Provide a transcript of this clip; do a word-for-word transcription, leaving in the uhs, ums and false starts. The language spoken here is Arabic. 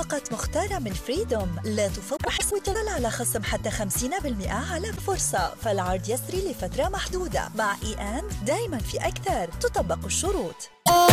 فقط مختارة من فريدوم. لا تفوت وتطلع على خصم حتى خمسين بالمئة على فرصة، فالعرض يسري لفترة محدودة. مع إي أند دايما في أكثر، تطبق الشروط.